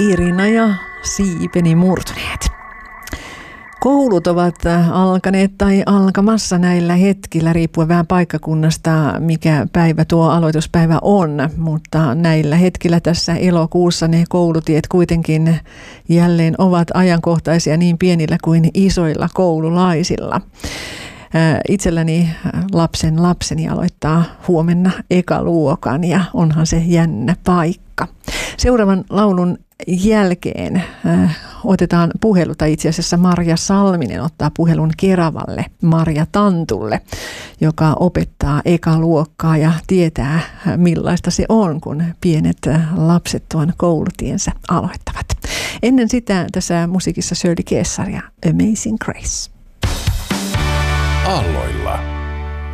Irina ja siipeni murtuneet. Koulut ovat alkaneet tai alkamassa näillä hetkillä, riippuen vähän paikkakunnasta, mikä päivä tuo aloituspäivä on. Mutta näillä hetkillä tässä elokuussa ne koulutiet kuitenkin jälleen ovat ajankohtaisia niin pienillä kuin isoilla koululaisilla. Itselläni lapseni aloittaa huomenna ekaluokan ja onhan se jännä paikka. Seuraavan laulun jälkeen otetaan puhelu, tai itse asiassa Marja Salminen ottaa puhelun Keravalle Marja Tantulle, joka opettaa ekaluokkaa ja tietää millaista se on, kun pienet lapset tuon koulutiensä aloittavat. Ennen sitä tässä musiikissa Shirley Caesar ja Amazing Grace. Aalloilla.